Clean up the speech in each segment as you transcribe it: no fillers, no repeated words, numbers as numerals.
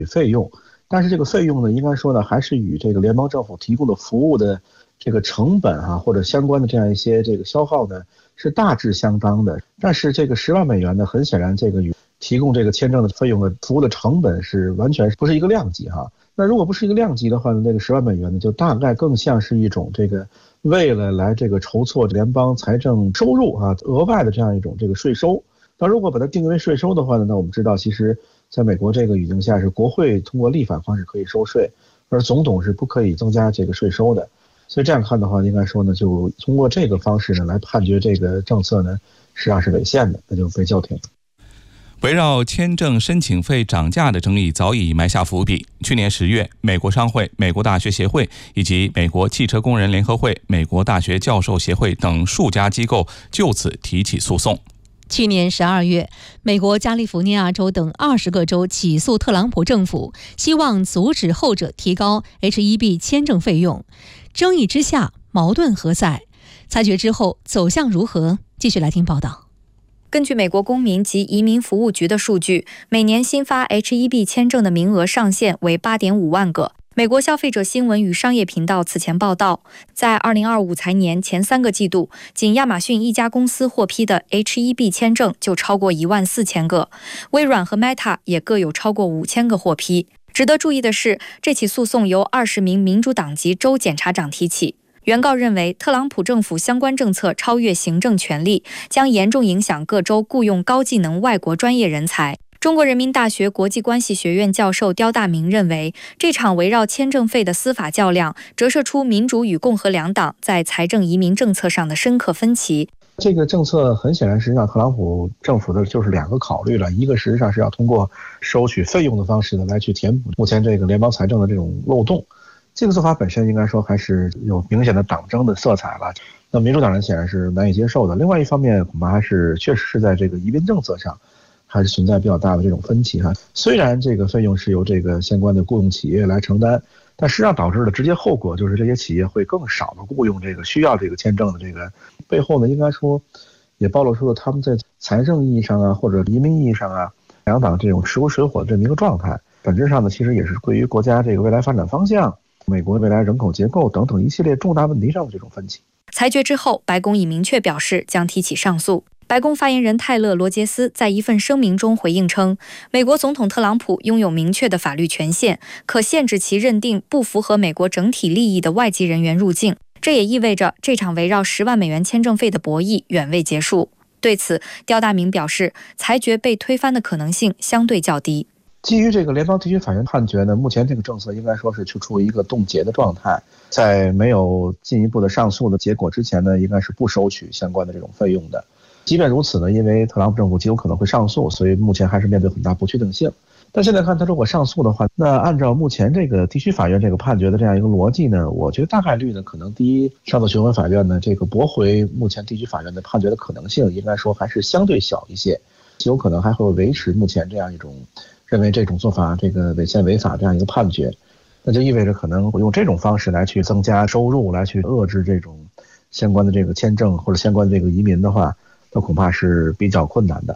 费用，但是这个费用呢，应该说呢，还是与这个联邦政府提供的服务的这个成本或者相关的这样一些这个消耗呢，是大致相当的。但是这个10万美元呢，很显然这个与提供这个签证的费用的服务的成本是完全不是一个量级那如果不是一个量级的话呢，那个10万美元呢，就大概更像是一种这个为了来这个筹措联邦财政收入额外的这样一种这个税收。那如果把它定义为税收的话呢，那我们知道其实在美国这个语境下是国会通过立法方式可以收税，而总统是不可以增加这个税收的。所以这样看的话，应该说呢，就通过这个方式呢来判决这个政策呢实际上是违宪的，那就被叫停了。 围绕签证申请费涨价的争议早已埋下伏笔。去年10月，美国商会、美国大学协会以及美国汽车工人联合会、美国大学教授协会等数家机构就此提起诉讼。 去年12月，美国加利福尼亚州等20个州起诉特朗普政府，希望阻止后者提高 H-1B 签证费用。争议之下，矛盾何在？裁决之后走向如何？继续来听报道。 根据美国公民及移民服务局的数据，每年新发 H-1B 签证的名额上限为 8.5 万个。美国消费者新闻与商业频道此前报道，在2025财年前3个季度，仅亚马逊一家公司获批的 H-1B 签证就超过14000个，微软和 Meta 也各有超过5000个获批。值得注意的是，这起诉讼由20名民主党籍州检察长提起。原告认为，特朗普政府相关政策超越行政权力，将严重影响各州雇用高技能外国专业人才。中国人民大学国际关系学院教授刁大明认为，这场围绕签证费的司法较量，折射出民主与共和两党在财政移民政策上的深刻分歧。 这个政策很显然实际上特朗普政府的就是2个考虑了，一个实际上是要通过收取费用的方式呢来去填补目前这个联邦财政的这种漏洞。这个做法本身应该说还是有明显的党争的色彩了，那民主党人显然是难以接受的。另外一方面，恐怕还是确实是在这个移民政策上还是存在比较大的这种分歧虽然这个费用是由这个相关的雇佣企业来承担，但实际上导致的直接后果就是这些企业会更少的雇佣这个需要这个签证的这个背后呢，应该说也暴露出了他们在财政意义上或者移民意义上两党这种石灰水火的这么一个状态。本质上呢，其实也是对于国家这个未来发展方向、美国未来人口结构等等一系列重大问题上的这种分歧。 裁决之后，白宫已明确表示将提起上诉。白宫发言人泰勒·罗杰斯在一份声明中回应称，美国总统特朗普拥有明确的法律权限，可限制其认定不符合美国整体利益的外籍人员入境。这也意味着这场围绕10万美元签证费的博弈远未结束。对此，刁大明表示，裁决被推翻的可能性相对较低。 基于这个联邦地区法院判决呢，目前这个政策应该说是处于一个冻结的状态，在没有进一步的上诉的结果之前呢，应该是不收取相关的这种费用的。即便如此呢，因为特朗普政府极有可能会上诉，所以目前还是面对很大不确定性。但现在看他如果上诉的话，那按照目前这个地区法院这个判决的这样一个逻辑呢，我觉得大概率呢，可能第一，上诉巡回法院呢这个驳回目前地区法院的判决的可能性，应该说还是相对小一些，有可能还会维持目前这样一种认为这种做法这个违宪违法这样一个判决。那就意味着可能用这种方式来去增加收入，来去遏制这种相关的这个签证或者相关的这个移民的话，那恐怕是比较困难的。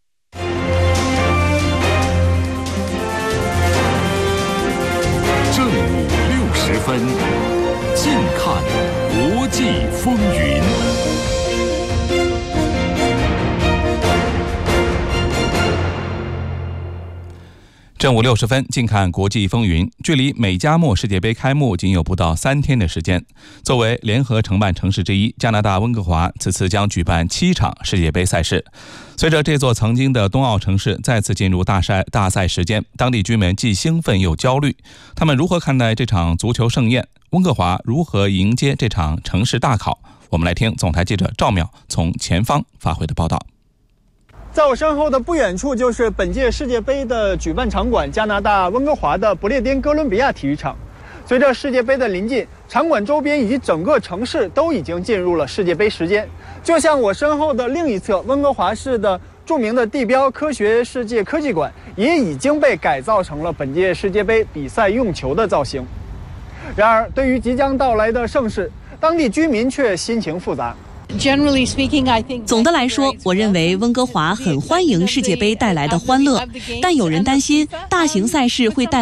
正午60分，近看国际风云。 正午60分，近看国际风云。距离美加墨世界杯开幕仅有不到3天的时间。作为联合承办城市之一，加拿大温哥华此次将举办7场世界杯赛事。随着这座曾经的冬奥城市再次进入大赛时间，当地居民既兴奋又焦虑。他们如何看待这场足球盛宴？温哥华如何迎接这场城市大考？我们来听总台记者赵淼从前方发回的报道。 在我身后的不远处就是本届世界杯的举办场馆——加拿大温哥华的不列颠哥伦比亚体育场。随着世界杯的临近，场馆周边以及整个城市都已经进入了世界杯时间。就像我身后的另一侧，温哥华市的著名的地标科学世界科技馆也已经被改造成了本届世界杯比赛用球的造型。然而，对于即将到来的盛事，当地居民却心情复杂。 总的来说，我认为温哥华很欢迎世界杯带来的欢乐，但有人担心大型赛事会带